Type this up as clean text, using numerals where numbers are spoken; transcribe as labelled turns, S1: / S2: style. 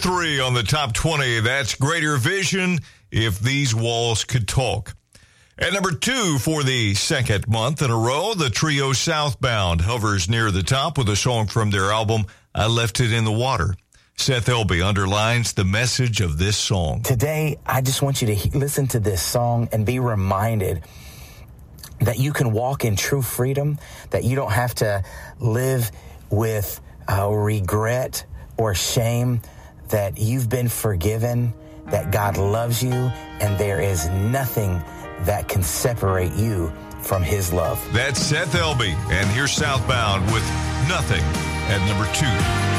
S1: 3 on the top 20. That's Greater Vision, If These Walls Could Talk. At number 2 for the second month in a row, the trio Southbound hovers near the top with a song from their album, I Left It in the Water. Seth Elby underlines the message of this song.
S2: Today, I just want you to listen to this song and be reminded that you can walk in true freedom, that you don't have to live with regret or shame, that you've been forgiven, that God loves you, and there is nothing that can separate you from his love.
S1: That's Seth Elby, and here's Southbound with Nothing at number 2.